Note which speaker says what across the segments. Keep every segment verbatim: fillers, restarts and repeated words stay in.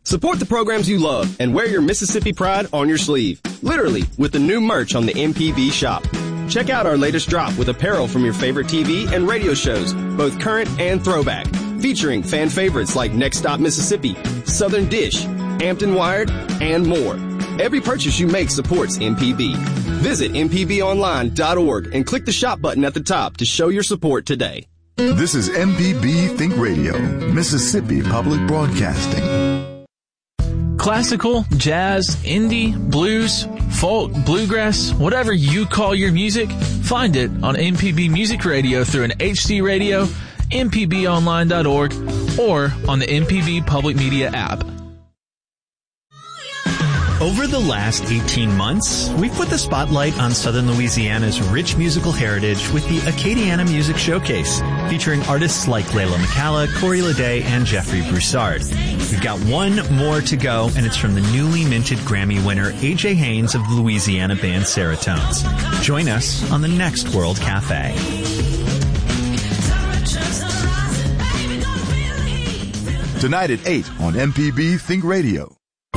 Speaker 1: Support the programs you love and wear your Mississippi pride on your sleeve. Literally, with the new merch on the M P B shop. Check out our latest drop with apparel from your favorite T V and radio shows, both current and throwback, featuring fan favorites like Next Stop Mississippi, Southern Dish, Hampton Wired, and more. Every purchase you make supports M P B. Visit m p b online dot org and click the shop button at the top to show your support today.
Speaker 2: This is M P B Think Radio, Mississippi Public Broadcasting.
Speaker 3: Classical, jazz, indie, blues, folk, bluegrass, whatever you call your music, find it on M P B Music Radio through an H D radio, m p b online dot org, or on the M P B Public Media app.
Speaker 4: Over the last eighteen months, we've put the spotlight on Southern Louisiana's rich musical heritage with the Acadiana Music Showcase, featuring artists like Layla McCalla, Corey Leday, and Jeffrey Broussard. We've got one more to go, and it's from the newly minted Grammy winner A J Haynes of the Louisiana band Seratones. Join us on the next World Cafe.
Speaker 2: Tonight at eight on M P B Think Radio.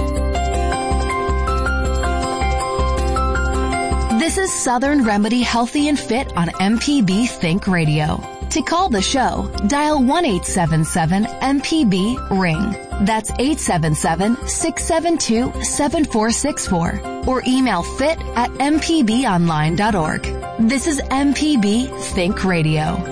Speaker 5: This is Southern Remedy Healthy and Fit on M P B Think Radio. To call the show, dial one eight seven seven M P B ring. That's eight seven seven, six seven two, seven four six four. Or email fit at m p b online dot org. This is M P B Think Radio.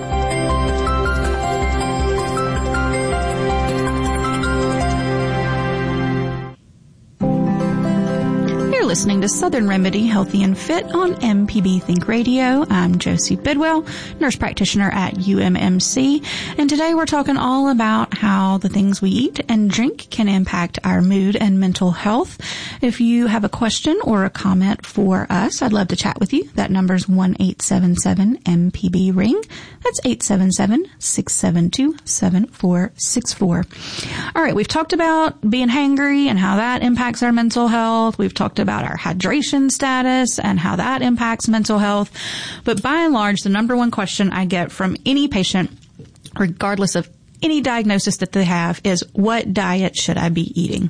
Speaker 6: Listening to Southern Remedy Healthy and Fit on M P B Think Radio. I'm Josie Bidwell, nurse practitioner at U M M C, and today we're talking all about how the things we eat and drink can impact our mood and mental health. If you have a question or a comment for us, I'd love to chat with you. That number's one eight seven seven M P B ring. That's eight seven seven, six seven two, seven four six four. All right, we've talked about being hangry and how that impacts our mental health. We've talked about our hydration status and how that impacts mental health. But by and large, the number one question I get from any patient, regardless of any diagnosis that they have, is what diet should I be eating?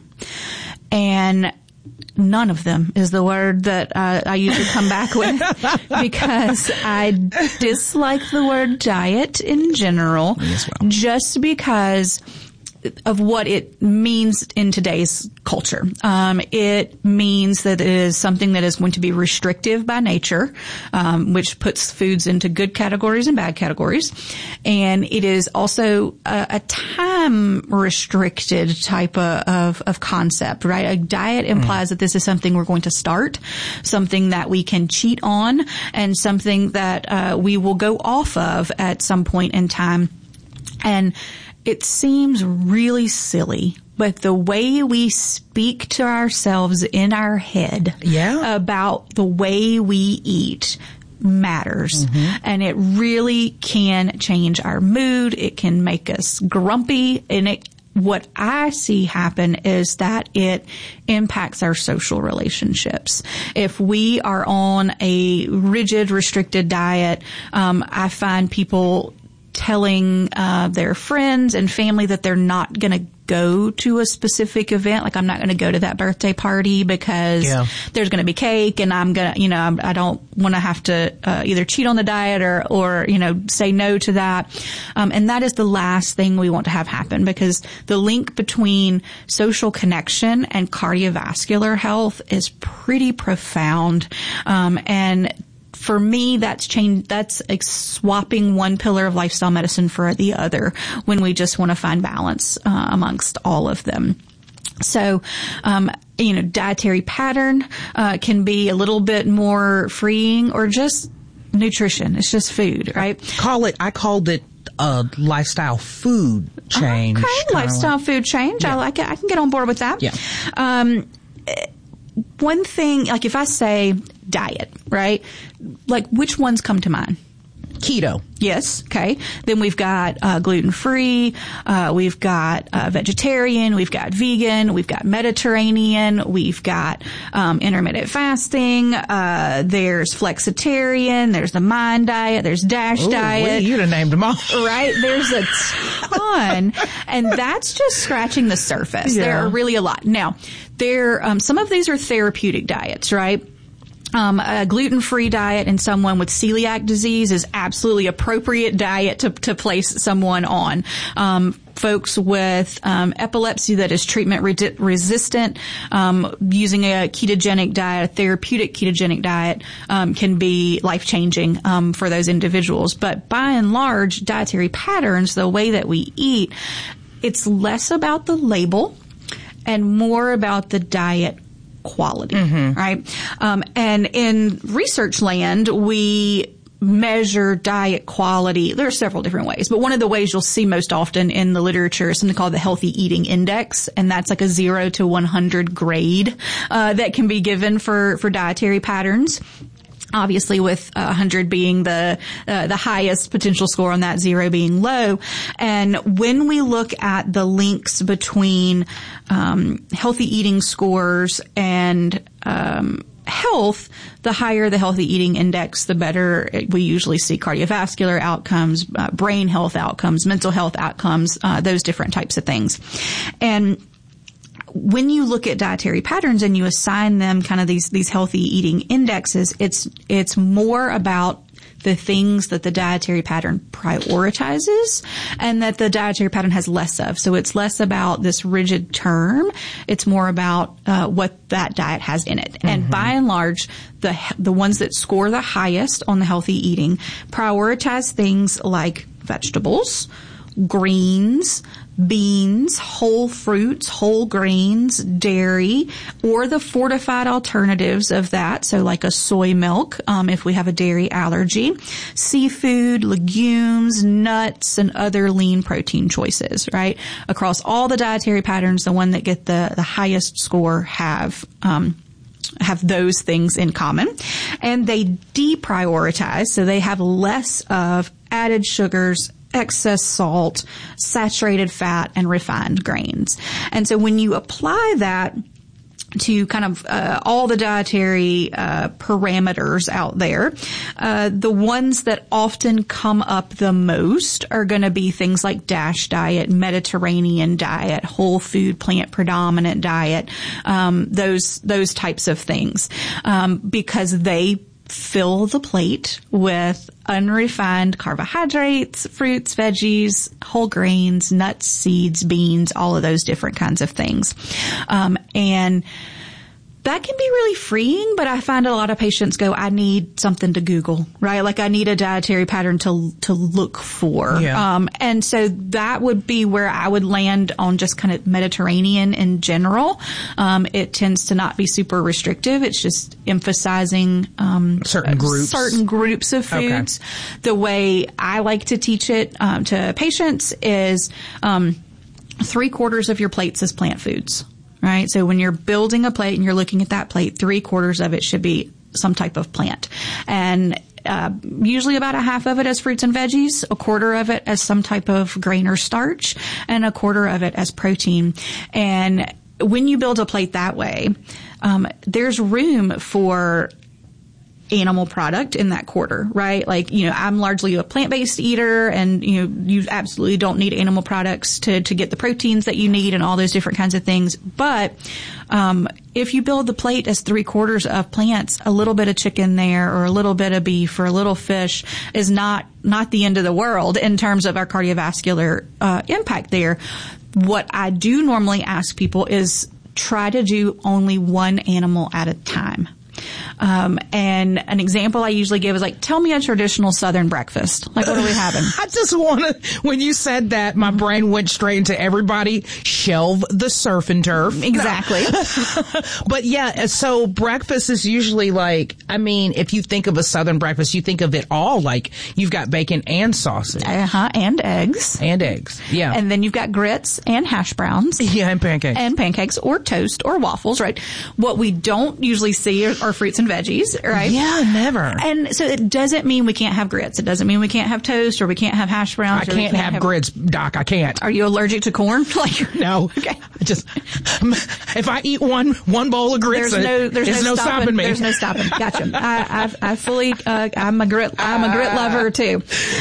Speaker 6: And none of them is the word that uh, I usually come back with because I dislike the word diet in general,
Speaker 7: as well.
Speaker 6: Just because of what it means in today's culture. Um, it means that it is something that is going to be restrictive by nature, um, which puts foods into good categories and bad categories. And it is also a, a time restricted type of, of, of concept, right? A diet implies mm. that this is something we're going to start, something that we can cheat on, and something that uh, we will go off of at some point in time. And it seems really silly, but the way we speak to ourselves in our head
Speaker 7: yeah.
Speaker 6: about the way we eat matters. Mm-hmm. And it really can change our mood. It can make us grumpy. And it, what I see happen is that it impacts our social relationships. If we are on a rigid, restricted diet, um, I find people telling uh their friends and family that they're not going to go to a specific event. Like, I'm not going to go to that birthday party because yeah. there's going to be cake, and I'm going to, you know, I'm, I don't want to have to uh, either cheat on the diet or, or, you know, say no to that. Um, and that is the last thing we want to have happen, because the link between social connection and cardiovascular health is pretty profound. Um, and For me, that's change, that's like swapping one pillar of lifestyle medicine for the other when we just want to find balance uh, amongst all of them. So, um, you know, dietary pattern uh, can be a little bit more freeing, or just nutrition. It's just food, right?
Speaker 7: Call it, I called it a lifestyle food change.
Speaker 6: Okay, lifestyle
Speaker 7: like,
Speaker 6: food change. Yeah. I like it. I can get on board with that.
Speaker 7: Yeah.
Speaker 6: Um, one thing, like if I say diet, right? Like, which ones come to mind?
Speaker 7: Keto.
Speaker 6: Yes. Okay. Then we've got uh, gluten-free. Uh, we've got uh, vegetarian. We've got vegan. We've got Mediterranean. We've got um, intermittent fasting. Uh, there's flexitarian. There's the Mind diet. There's DASH
Speaker 7: Ooh,
Speaker 6: diet.
Speaker 7: You'd have named them all.
Speaker 6: Right? There's a ton. And that's just scratching the surface.
Speaker 7: Yeah.
Speaker 6: There are really a lot. Now, there, um, some of these are therapeutic diets, right? Um, a gluten-free diet in someone with celiac disease is absolutely appropriate diet to, to place someone on. Um, folks with um, epilepsy that is treatment re- resistant, um, using a ketogenic diet, a therapeutic ketogenic diet, um, can be life-changing um, for those individuals. But by and large, dietary patterns, the way that we eat, it's less about the label and more about the diet quality, mm-hmm. right? Um, and in research land, we measure diet quality. There are several different ways, but one of the ways you'll see most often in the literature is something called the Healthy Eating Index, and that's like a zero to one hundred grade uh, that can be given for for dietary patterns. Obviously, with uh, one hundred being the uh, the highest potential score on that, zero being low. And when we look at the links between um, healthy eating scores and um, health, the higher the healthy eating index, the better we usually see cardiovascular outcomes, uh, brain health outcomes, mental health outcomes, uh, those different types of things. And when you look at dietary patterns and you assign them kind of these, these healthy eating indexes, it's, it's more about the things that the dietary pattern prioritizes and that the dietary pattern has less of. So it's less about this rigid term. It's more about uh, what that diet has in it. Mm-hmm. And by and large, the the ones that score the highest on the healthy eating prioritize things like vegetables, greens, beans, whole fruits, whole grains, dairy, or the fortified alternatives of that. So like a soy milk, um, if we have a dairy allergy, seafood, legumes, nuts, and other lean protein choices, right? Across all the dietary patterns, the one that get the, the highest score have, um, have those things in common. And they deprioritize, so they have less of added sugars, excess salt, saturated fat, and refined grains. And so when you apply that to kind of uh, all the dietary uh, parameters out there, uh, the ones that often come up the most are going to be things like DASH diet, Mediterranean diet, whole food, plant predominant diet, um, those those types of things, um, because they fill the plate with unrefined carbohydrates, fruits, veggies, whole grains, nuts, seeds, beans, all of those different kinds of things. Um, and that can be really freeing, but I find a lot of patients go, I need something to Google, right? Like I need a dietary pattern to to look for. Yeah. Um, and so that would be where I would land on just kind of Mediterranean in general. Um, it tends to not be super restrictive. It's just emphasizing um,
Speaker 7: certain groups,
Speaker 6: certain groups of foods. Okay. The way I like to teach it um, to patients is um, three quarters of your plates is plant foods. Right? So when you're building a plate and you're looking at that plate, three quarters of it should be some type of plant. And uh, usually about a half of it as fruits and veggies, a quarter of it as some type of grain or starch, and a quarter of it as protein. And when you build a plate that way, um, there's room for animal product in that quarter, right? Like, you know, I'm largely a plant-based eater and, you know, you absolutely don't need animal products to, to get the proteins that you need and all those different kinds of things. But, um, if you build the plate as three quarters of plants, a little bit of chicken there or a little bit of beef or a little fish is not, not the end of the world in terms of our cardiovascular, uh, impact there. What I do normally ask people is try to do only one animal at a time. Um, and an example I usually give is like, tell me a traditional Southern breakfast. Like, what are we having?
Speaker 7: I just want to, when you said that, my brain went straight into everybody shelve the surf and turf.
Speaker 6: Exactly.
Speaker 7: But yeah, so breakfast is usually like, I mean, if you think of a Southern breakfast, you think of it all like you've got bacon and sausage.
Speaker 6: Uh-huh. And eggs.
Speaker 7: And eggs. Yeah.
Speaker 6: And then you've got grits and hash browns.
Speaker 7: Yeah, and pancakes.
Speaker 6: And pancakes or toast or waffles, right? What we don't usually see are, are fruits and and veggies, right?
Speaker 7: Yeah, never.
Speaker 6: And so it doesn't mean we can't have grits. It doesn't mean we can't have toast or we can't have hash browns.
Speaker 7: I
Speaker 6: or
Speaker 7: can't,
Speaker 6: we can't
Speaker 7: have, have grits, Doc. I can't.
Speaker 6: Are you allergic to corn? Like
Speaker 7: no.
Speaker 6: Okay.
Speaker 7: I just if I eat one one bowl of grits,
Speaker 6: there's no there's,
Speaker 7: there's no,
Speaker 6: no
Speaker 7: stopping,
Speaker 6: stopping
Speaker 7: me.
Speaker 6: There's no stopping. Gotcha. I I, I fully uh, I'm a grit I'm a grit lover too.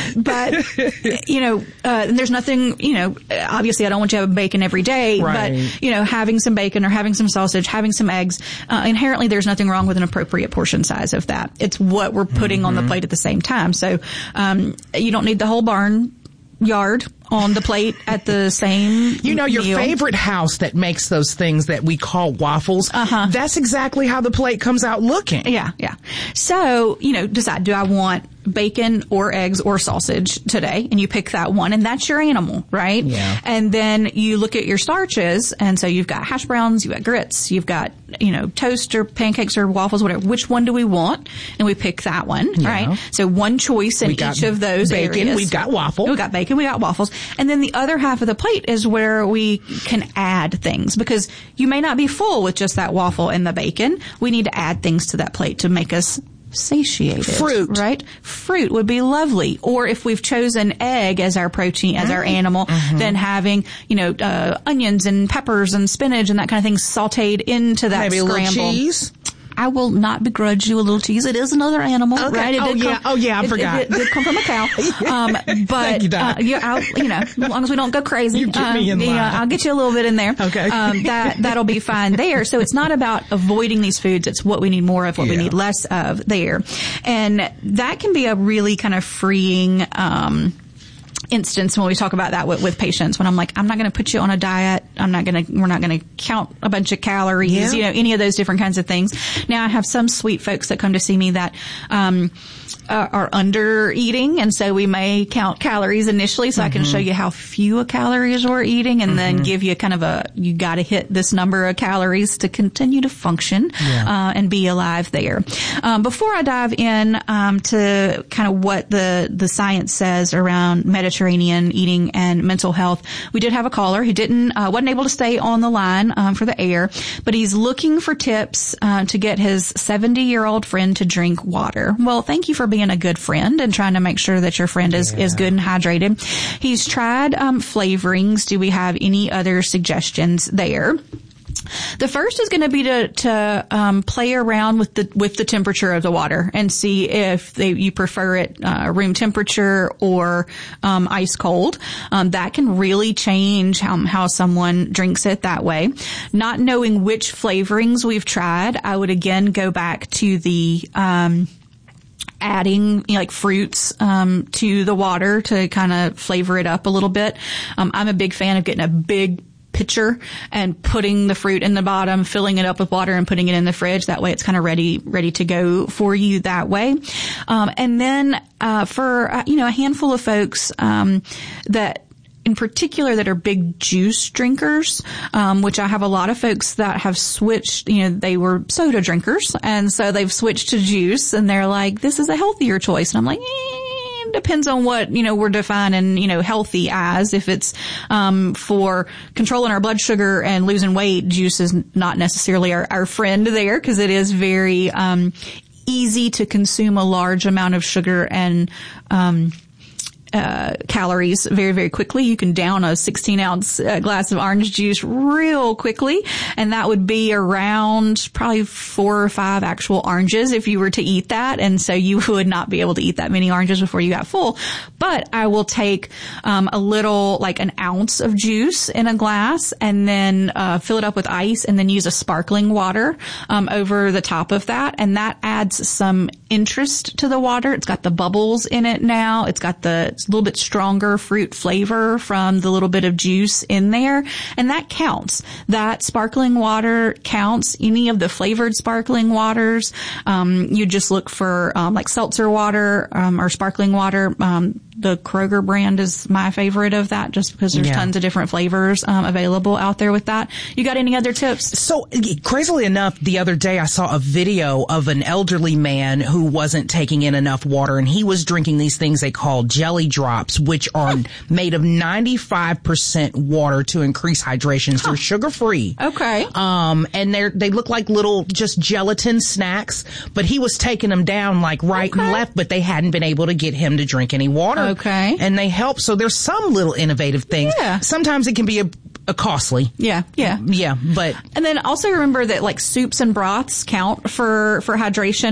Speaker 6: But you know, uh, and there's nothing. You know, obviously I don't want you to have bacon every day.
Speaker 7: Right.
Speaker 6: But you know, having some bacon or having some sausage, having some eggs, uh, inherently there's nothing wrong with an appropriate portion size of that. It's what we're putting mm-hmm. on the plate at the same time. So um, you don't need the whole barn yard on the plate at the same
Speaker 7: You know, your
Speaker 6: meal.
Speaker 7: favorite house that makes those things that we call waffles, uh-huh. that's exactly how the plate comes out looking.
Speaker 6: Yeah, yeah. So, you know, decide, do I want bacon or eggs or sausage today? And you pick that one, and that's your animal, right?
Speaker 7: Yeah.
Speaker 6: And then you look at your starches, and so you've got hash browns, you've got grits, you've got, you know, toast or pancakes or waffles, whatever. Which one do we want? And we pick that one, yeah. right? So one choice in each of those
Speaker 7: bacon,
Speaker 6: areas.
Speaker 7: We've got waffle.
Speaker 6: We've got bacon, we got waffles. And then the other half of the plate is where we can add things, because you may not be full with just that waffle and the bacon. We need to add things to that plate to make us satiated.
Speaker 7: Fruit.
Speaker 6: Right? Fruit would be lovely. Or if we've chosen egg as our protein, as mm. our animal, mm-hmm. then having, you know, uh, onions and peppers and spinach and that kind of thing sauteed into that
Speaker 7: Maybe
Speaker 6: scramble.
Speaker 7: A little cheese.
Speaker 6: I will not begrudge you a little cheese. It is another animal,
Speaker 7: okay.
Speaker 6: right? It
Speaker 7: oh,
Speaker 6: did
Speaker 7: yeah.
Speaker 6: come,
Speaker 7: oh, yeah. I
Speaker 6: it,
Speaker 7: forgot.
Speaker 6: It, it did come from a cow. Um, but,
Speaker 7: Thank you, Doc.
Speaker 6: uh, you, I'll, you know, as long as we don't go crazy.
Speaker 7: You get me in
Speaker 6: um,
Speaker 7: line.
Speaker 6: Yeah, I'll get you a little bit in there.
Speaker 7: Okay.
Speaker 6: Um, that, that'll be fine there. So it's not about avoiding these foods. It's what we need more of, what
Speaker 7: yeah.
Speaker 6: we need less of there. And that can be a really kind of freeing, um, instance when we talk about that with, with patients, when I'm like, I'm not going to put you on a diet. I'm not going to, we're not going to count a bunch of calories,
Speaker 7: yeah.
Speaker 6: you know, any of those different kinds of things. Now I have some sweet folks that come to see me that, um, uh, are under eating. And so we may count calories initially so mm-hmm. I can show you how few calories we're eating and mm-hmm. then give you kind of a, you got to hit this number of calories to continue to function, yeah. uh, and be alive there. Um, before I dive in, um, to kind of what the, the science says around Mediterranean eating and mental health, we did have a caller who didn't, uh, wasn't able to stay on the line, um, for the air, but he's looking for tips, uh, to get his seventy year old friend to drink water. Well, thank you for being a good friend and trying to make sure that your friend is, yeah. is good and hydrated. He's tried, um, flavorings. Do we have any other suggestions there? The first is going to be to, to, um, play around with the, with the temperature of the water and see if they, you prefer it, uh, room temperature or, um, ice cold. Um, that can really change how, how someone drinks it that way. Not knowing which flavorings we've tried, I would again go back to the, um, adding, you know, like fruits, um, to the water to kind of flavor it up a little bit. Um, I'm a big fan of getting a big pitcher and putting the fruit in the bottom, filling it up with water and putting it in the fridge. That way it's kind of ready, ready to go for you that way. Um, and then, uh, for, uh, you know, a handful of folks, um, that, in particular, that are big juice drinkers, um, which I have a lot of folks that have switched, you know, they were soda drinkers, and so they've switched to juice, and they're like, this is a healthier choice. And I'm like, eh, depends on what, you know, we're defining, you know, healthy as. If it's, um, for controlling our blood sugar and losing weight, juice is not necessarily our, our friend there, because it is very, um, easy to consume a large amount of sugar and, um, Uh, calories very, very quickly. You can down a sixteen ounce uh, glass of orange juice real quickly, and that would be around probably four or five actual oranges if you were to eat that, and so you would not be able to eat that many oranges before you got full. But I will take um, a little, like an ounce of juice in a glass, and then uh, fill it up with ice, and then use a sparkling water um, over the top of that, and that adds some interest to the water. It's got the bubbles in it now. It's got the It's a little bit stronger fruit flavor from the little bit of juice in there. And that counts. That sparkling water counts. Any of the flavored sparkling waters, um, you just look for, um, like seltzer water, um, or sparkling water. Um, the Kroger brand is my favorite of that, just because there's
Speaker 7: Yeah.
Speaker 6: tons of different flavors um, available out there with that. You got any other tips?
Speaker 7: So, crazily enough, the other day I saw a video of an elderly man who wasn't taking in enough water, and he was drinking these things they call jelly drops, which are made of ninety-five percent water to increase hydration. So they're sugar-free.
Speaker 6: Okay.
Speaker 7: Um, and they're, they look like little just gelatin snacks, but he was taking them down like right
Speaker 6: Okay.
Speaker 7: and left, but they hadn't been able to get him to drink any water.
Speaker 6: Okay.
Speaker 7: And they help. So there's some little innovative things.
Speaker 6: Yeah.
Speaker 7: Sometimes it can be a, a costly.
Speaker 6: Yeah, yeah.
Speaker 7: Yeah, but
Speaker 6: And then also remember that like soups and broths count for, for hydration.